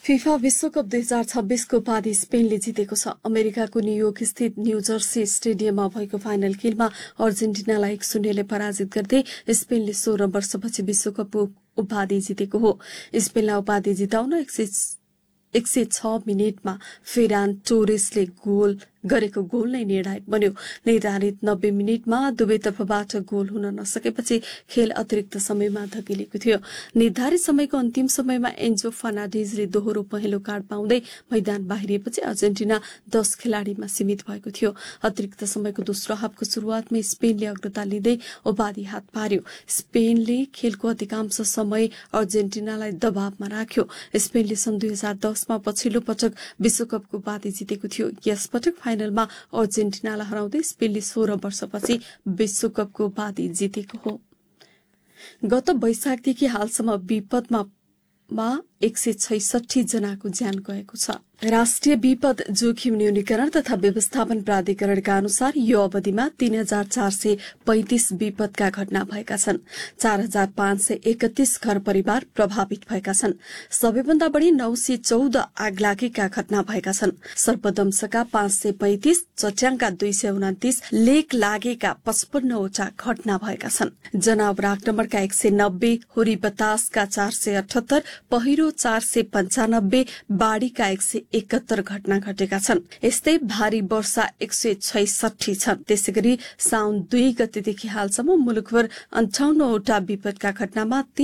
FIFA विश्वकप 2026 को उपाधि स्पेनले जितेको छ। अमेरिकाको न्यूयोर्क स्थित न्यू जर्सी स्टेडियममा भएको फाइनल खेलमा अर्जेन्टिनालाई 1-0 ले पराजित गर्दै स्पेनले 16 वर्षपछि विश्वकपको उपाधि जितेको हो। स्पेनलाई उपाधि जिताउन 106 मिनेटमा फेरान टोरेसले गरेको गोल नै निर्णायक बन्यो। निर्धारित 90 मिनेटमा दुवै तर्फबाट गोल हुन नसकेपछि खेल अतिरिक्त समयमा धकेलिएको थियो। निर्धारित समयको अन्तिम समयमा एन्जो फर्नान्डेजले दोहोरो पहेँलो कार्ड पाउँदै मैदान बाहिरिएपछि अर्जेन्टिना 10 खेलाडीमा सीमित भएको थियो। अतिरिक्त समयको दोस्रो हाफको शुरूआतमा स्पेनले अग्रता लिँदै उपाधि हात पार्यो। स्पेनले खेलको अधिकांश समय अर्जेन्टिनालाई दबावमा राख्यो। स्पेनले सन् 2010 मा पछिल्लो पटक विश्वकपको उपाधि जितेको थियो। यसपटक फाइनलमा अर्जेन्टिनालाई हराउँदै स्पेनले 16 वर्षपछि विश्वकपको उपाधि जितेको हो। गत वैशाखदेखि हालसम्म विपदमा 166 जनाको ज्यान गएको छ। राष्ट्रिय विपद जोखिम न्यूनीकरण तथा व्यवस्थापन प्राधिकरणका अनुसार यो अवधिमा 3435 विपदका घटना भएका छन्। 4531 घर परिवार प्रभावित भएका छन्। सबैभन्दा बढ़ी 914 आगलागीका घटना भएका छन्। सर्पदंशका 535, चट्याङका 229, लेक लागेका 55 वटा घटना भएका छन्। जनावर आक्रमणका 190, हुरी बतासका 478, पहिरो 495, बाढ़ीका 171 घटना घटेका छन्। यस्तै भारी वर्षा 166 छन्। त्यसैगरी साउन 2 गतेदेखि हालसम्म मुलुकभर 58 वटा विपदका घटनामा